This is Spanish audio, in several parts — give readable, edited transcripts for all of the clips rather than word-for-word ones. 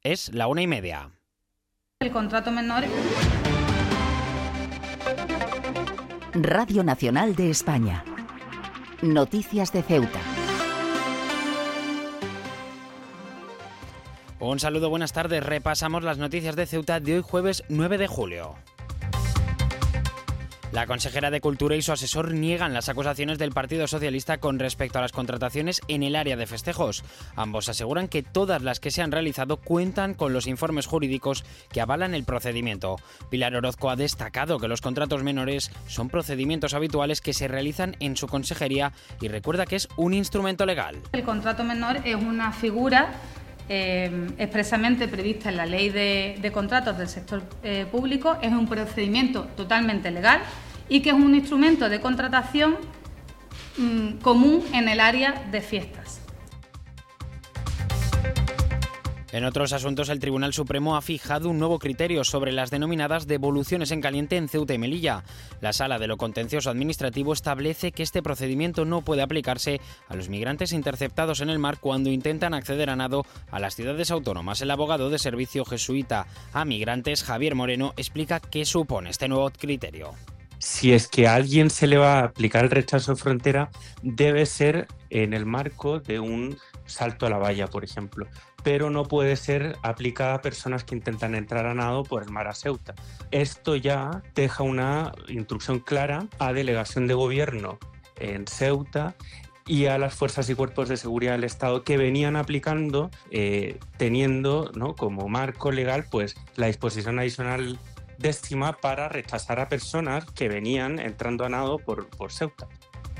Es la 1:30. El contrato menor. Radio Nacional de España. Noticias de Ceuta. Un saludo, buenas tardes. Repasamos las noticias de Ceuta de hoy jueves 9 de julio. La consejera de Cultura y su asesor niegan las acusaciones del Partido Socialista con respecto a las contrataciones en el área de festejos. Ambos aseguran que todas las que se han realizado cuentan con los informes jurídicos que avalan el procedimiento. Pilar Orozco ha destacado que los contratos menores son procedimientos habituales que se realizan en su consejería y recuerda que es un instrumento legal. El contrato menor es una figura expresamente prevista en la Ley de Contratos del Sector Público, es un procedimiento totalmente legal y que es un instrumento de contratación común en el área de fiestas. En otros asuntos, el Tribunal Supremo ha fijado un nuevo criterio sobre las denominadas devoluciones en caliente en Ceuta y Melilla. La Sala de lo Contencioso Administrativo establece que este procedimiento no puede aplicarse a los migrantes interceptados en el mar cuando intentan acceder a nado a las ciudades autónomas. El abogado de servicio jesuita a migrantes, Javier Moreno, explica qué supone este nuevo criterio. Si es que a alguien se le va a aplicar el rechazo de frontera, debe ser en el marco de un salto a la valla, por ejemplo, pero no puede ser aplicada a personas que intentan entrar a nado por el mar a Ceuta. Esto ya deja una instrucción clara a delegación de gobierno en Ceuta y a las fuerzas y cuerpos de seguridad del Estado que venían aplicando, teniendo, ¿no?, como marco legal pues la disposición adicional 10ª para rechazar a personas que venían entrando a nado por Ceuta.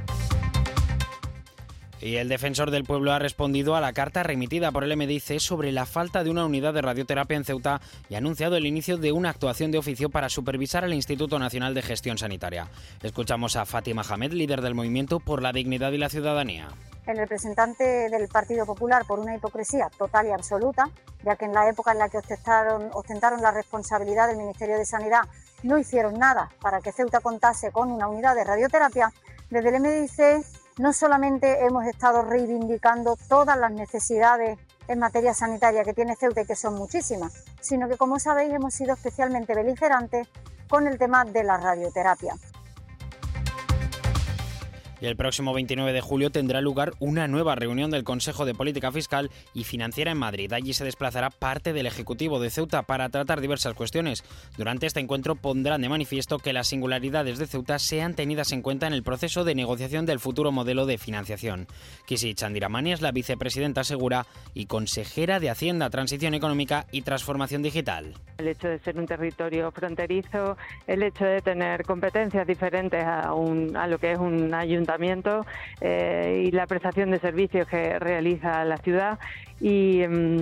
Y el defensor del pueblo ha respondido a la carta remitida por el MDIC sobre la falta de una unidad de radioterapia en Ceuta y ha anunciado el inicio de una actuación de oficio para supervisar al Instituto Nacional de Gestión Sanitaria. Escuchamos a Fátima Hamed, líder del Movimiento por la Dignidad y la Ciudadanía. El representante del Partido Popular, por una hipocresía total y absoluta, ya que en la época en la que ostentaron la responsabilidad del Ministerio de Sanidad no hicieron nada para que Ceuta contase con una unidad de radioterapia, desde el MDIC no solamente hemos estado reivindicando todas las necesidades en materia sanitaria que tiene Ceuta y que son muchísimas, sino que, como sabéis, hemos sido especialmente beligerantes con el tema de la radioterapia. Y el próximo 29 de julio tendrá lugar una nueva reunión del Consejo de Política Fiscal y Financiera en Madrid. Allí se desplazará parte del Ejecutivo de Ceuta para tratar diversas cuestiones. Durante este encuentro pondrán de manifiesto que las singularidades de Ceuta sean tenidas en cuenta en el proceso de negociación del futuro modelo de financiación. Kisi Chandiramani es la vicepresidenta segura y consejera de Hacienda, Transición Económica y Transformación Digital. El hecho de ser un territorio fronterizo, el hecho de tener competencias diferentes a lo que es un ayuntamiento y la prestación de servicios que realiza la ciudad y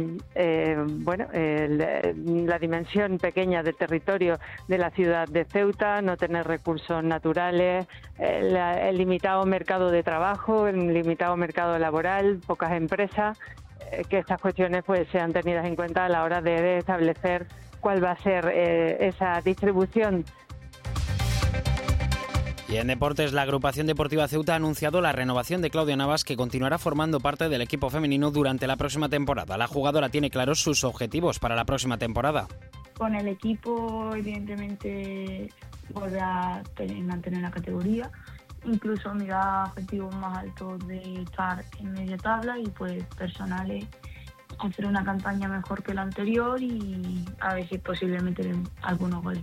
la dimensión pequeña del territorio de la ciudad de Ceuta, no tener recursos naturales, el limitado mercado de trabajo, el limitado mercado laboral, pocas empresas, que estas cuestiones pues sean tenidas en cuenta a la hora de establecer cuál va a ser esa distribución. Y en deportes, la agrupación deportiva Ceuta ha anunciado la renovación de Claudia Navas, que continuará formando parte del equipo femenino durante la próxima temporada. La jugadora tiene claros sus objetivos para la próxima temporada. Con el equipo, evidentemente, volver a mantener la categoría, incluso mirar objetivos más altos de estar en media tabla y pues personales, hacer una campaña mejor que la anterior y a ver si es posible meter algunos goles.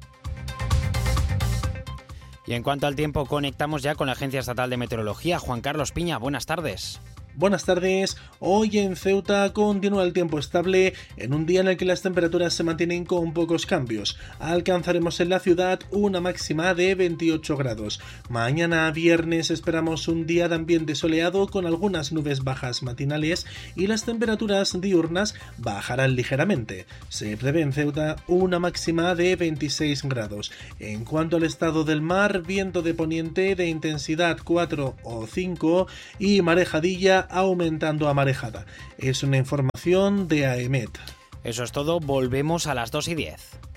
Y en cuanto al tiempo, conectamos ya con la Agencia Estatal de Meteorología. Juan Carlos Piña, buenas tardes. Buenas tardes. Hoy en Ceuta continúa el tiempo estable en un día en el que las temperaturas se mantienen con pocos cambios. Alcanzaremos en la ciudad una máxima de 28 grados. Mañana viernes esperamos un día de ambiente soleado con algunas nubes bajas matinales y las temperaturas diurnas bajarán ligeramente. Se prevé en Ceuta una máxima de 26 grados. En cuanto al estado del mar, viento de poniente de intensidad 4 o 5 y marejadilla aumentando a marejada. Es una información de AEMET. Eso es todo, volvemos a las 2:10.